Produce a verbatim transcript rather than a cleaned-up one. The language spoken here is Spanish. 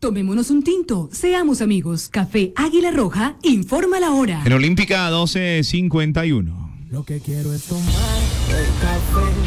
Tomémonos un tinto, seamos amigos. Café Águila Roja, informa la hora. En Olímpica doce cincuenta y uno. Lo que quiero es tomar el café.